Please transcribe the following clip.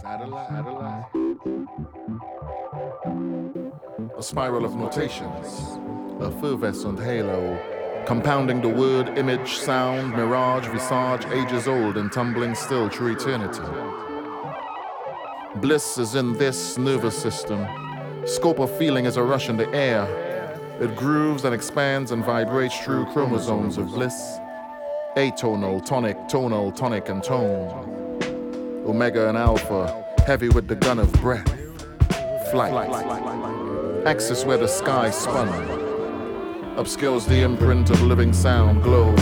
A spiral of notations, a effervescent halo, compounding the word, image, sound, mirage, visage, ages old and tumbling still through eternity. Bliss is in this nervous system. Scope of feeling is a rush in the air. It grooves and expands and vibrates through chromosomes of bliss. Atonal, tonic, and tone. Omega and alpha, heavy with the gun of breath. Flight. Axis where the sky spun. Upscales the imprint of living sound, glow.